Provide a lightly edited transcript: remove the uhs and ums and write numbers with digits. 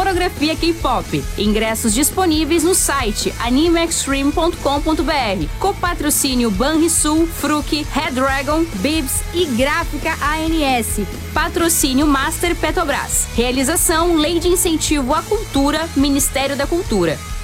coreografia K-pop. Ingressos disponíveis no site animeextreme.com.br. Copatrocínio Banrisul, Fruc, Red Dragon, Bibs e Gráfica ANS. Patrocínio Master Petrobras. Realização Lei de Incentivo à Cultura, Ministério da Cultura.